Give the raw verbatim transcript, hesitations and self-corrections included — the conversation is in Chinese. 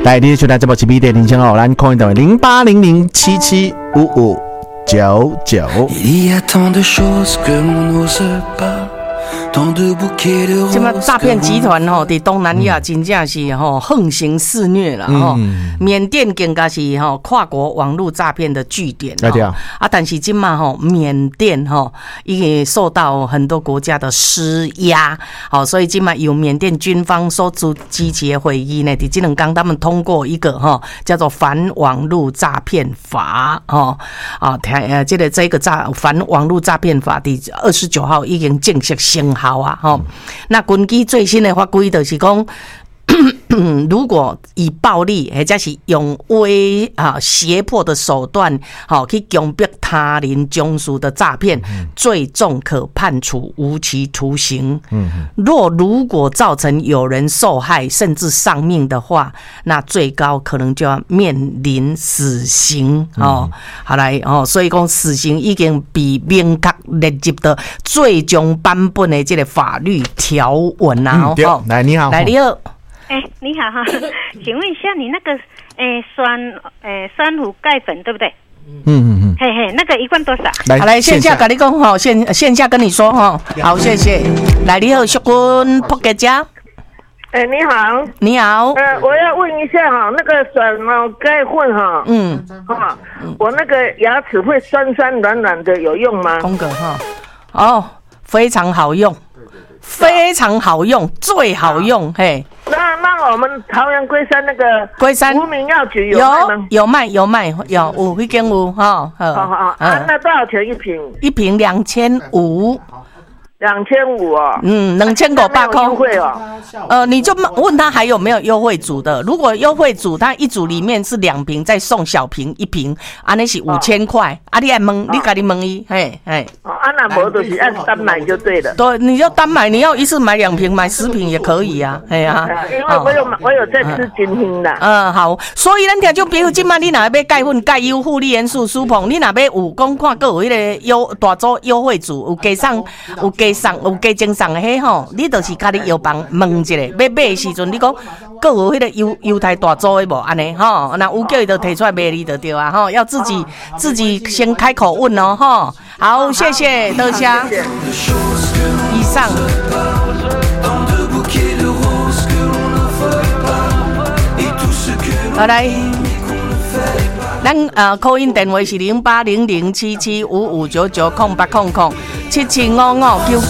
来，你收听这部是米的铃声哦，咱call in零八零零七七五五九九。 现在诈骗集团吼，在东南亚真正是吼横行肆虐了吼。缅甸更加是吼跨国网络诈骗的据点啊。啊，但是今嘛吼，缅甸吼也受到很多国家的施压，好，所以今嘛由缅甸军方所主集结会议呢，在这两天他们通过一个哈叫做反网络诈骗法哦啊，呃，这个这个诈反网络诈骗法第二十九号已经正式生效啊，哈、哦。那根据最新的法规，就是讲。如果以暴力或者是用威啊胁迫的手段，好、哦、去强迫他人中枢的诈骗，嗯、最重可判處無期徒刑。嗯，若如果造成有人受害甚至喪命的話，那最高可能就要面臨死刑。哦，嗯、好來哦，所以講死刑已經被明確列入的最終版本的這個法律條文啊。 嗯、哦，來你好， 來你好。 哎、欸，你好哈，请问一下，你那个诶、欸、酸诶、欸、酸乳钙粉对不对？嗯嗯嗯，嘿嘿，那个一罐多少？ 来，好来线下跟你讲哈，线线下跟你说哈，好，谢谢。来，你好，淑君扑给家。 哎、欸，你好， 你好。 呃，我要问一下哈，那个酸乳钙粉哈，嗯，哈，我那个牙齿会酸酸软软的，有用吗？ 空格哈，哦，非常好用。非常好用，最好用，嘿。 那那我们桃园龟山那个龟山无名药局有卖吗？ 有卖有卖有有，有一间有哈。好好好，啊，那多少钱一瓶？ 一瓶两千五。 两千五哦， 嗯，两千五百块优惠哦。 呃，你就问他还有没有优惠组的？如果优惠组，他一组里面是两瓶，再送小瓶一瓶，啊，那是五千块。啊，你爱问，你家己问伊，嘿，嘿。 哦，啊，那无就是按单买就对了。 对，你就单买，你要一次买两瓶，买十瓶也可以啊，哎呀。 因为我有我有在吃金星的。 嗯，好，所以咱听就比如今麦你若要买钙粉、钙优、护理元素、舒膨，你若要有讲看各有迄个优大组优惠组，有加上有加。上有加精上的迄吼，你就是家己药房问一下，要买的时阵你讲各有迄个优优太大组的无安尼吼，那有叫伊就提出来卖你就对啊吼，要自己自己先开口问哦吼。好，谢谢多谢。以上。好来。咱呃 call in 电话是零八零零七七五五九九空八空空七七五五九九。